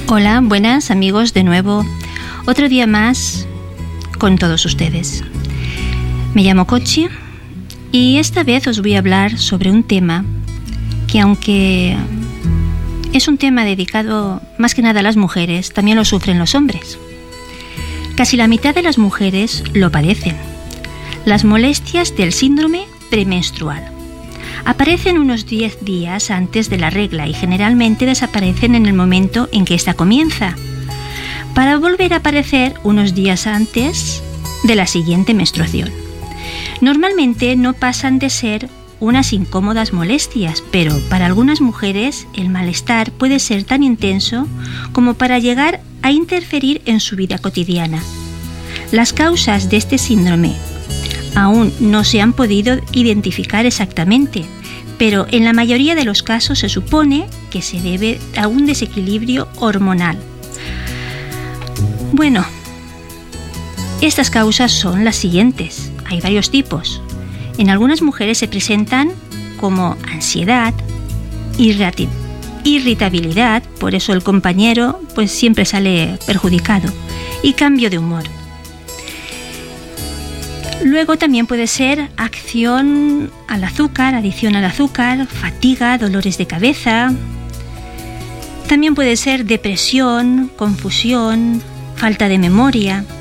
Hola, buenas amigos, de nuevo, otro día más con todos ustedes. Me llamo Kochi y esta vez os voy a hablar sobre un tema que, aunque es un tema dedicado más que nada a las mujeres, también lo sufren los hombres. Casi la mitad de las mujeres lo padecen: las molestias del síndrome premenstrual. Aparecen unos 10 días antes de la regla y generalmente desaparecen en el momento en que ésta comienza, para volver a aparecer unos días antes de la siguiente menstruación. Normalmente no pasan de ser unas incómodas molestias, pero para algunas mujeres el malestar puede ser tan intenso como para llegar a interferir en su vida cotidiana. Las causas de este síndrome aún no se han podido identificar exactamente, pero en la mayoría de los casos se supone que se debe a un desequilibrio hormonal. Bueno, estas causas son las siguientes. Hay varios tipos. En algunas mujeres se presentan como ansiedad, irritabilidad, por eso el compañero pues siempre sale perjudicado, y cambio de humor. Luego también puede ser adicción al azúcar, fatiga, dolores de cabeza. También puede ser depresión, confusión, falta de memoria.